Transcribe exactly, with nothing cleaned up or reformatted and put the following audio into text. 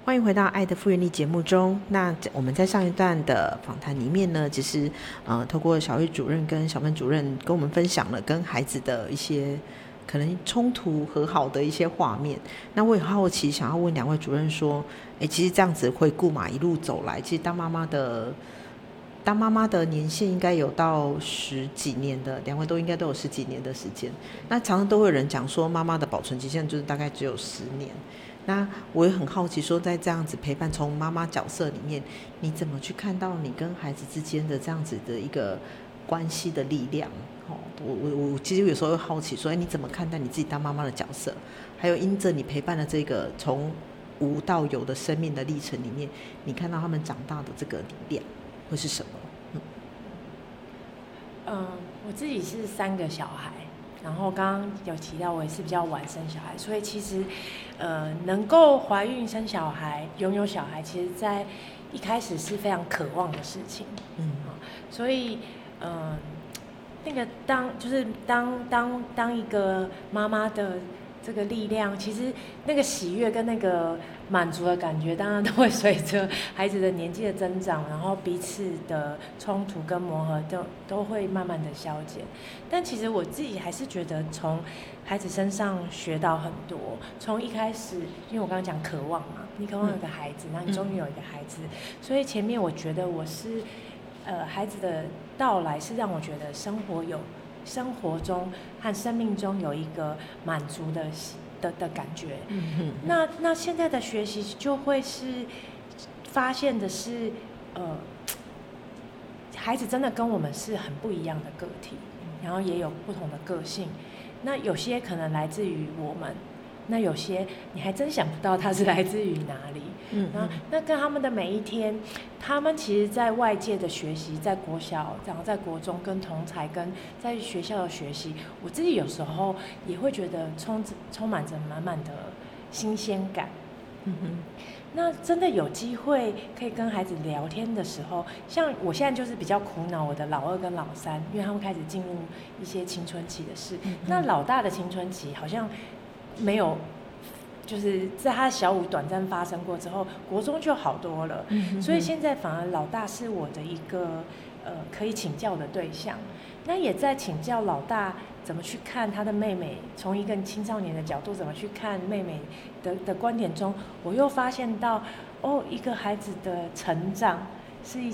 欢迎回到爱的复原力节目中。那我们在上一段的访谈里面呢，其实呃，透过小玉主任跟小芬主任跟我们分享了跟孩子的一些可能冲突和好的一些画面。那我也好奇想要问两位主任说，诶，其实这样子回顾嘛，一路走来，其实当妈妈的当妈妈的年限应该有到十几年的，两位都应该都有十几年的时间。那常常都会有人讲说，妈妈的保存期限就是大概只有十年。那我也很好奇说，在这样子陪伴从妈妈角色里面，你怎么去看到你跟孩子之间的这样子的一个关系的力量？哦，我我我其实有时候会好奇说，哎，你怎么看待你自己当妈妈的角色？还有因着你陪伴的这个从无到有的生命的历程里面，你看到他们长大的这个力量会是什么？嗯， 嗯，我自己是三个小孩。然后刚刚有提到我也是比较晚生小孩，所以其实，呃，能够怀孕生小孩、拥有小孩，其实在一开始是非常渴望的事情。嗯，所以，嗯、呃，那个当就是当当当一个妈妈的这个力量，其实那个喜悦跟那个满足的感觉，当然都会随着孩子的年纪的增长，然后彼此的冲突跟磨合都都会慢慢的消减。但其实我自己还是觉得从孩子身上学到很多。从一开始，因为我刚刚讲渴望嘛，你渴望有个孩子，然后你终于有一个孩子，所以前面我觉得我是，呃，孩子的到来是让我觉得生活有。生活中和生命中有一个满足的的的感觉。嗯哼。那那现在的学习就会是发现的是，呃，孩子真的跟我们是很不一样的个体，然后也有不同的个性。那有些可能来自于我们，那有些你还真想不到它是来自于哪里。嗯，那那跟他们的每一天，他们其实在外界的学习，在国小，然后在国中跟同侪跟在学校的学习，我自己有时候也会觉得充充满着满满的新鲜感。嗯哼。那真的有机会可以跟孩子聊天的时候，像我现在就是比较苦恼我的老二跟老三，因为他们开始进入一些青春期的事。嗯，那老大的青春期好像没有，就是在他小五短暂发生过之后，国中就好多了。嗯，所以现在反而老大是我的一个呃可以请教的对象。那也在请教老大怎么去看他的妹妹，从一个青少年的角度怎么去看妹妹的的观点中，我又发现到，哦，一个孩子的成长是一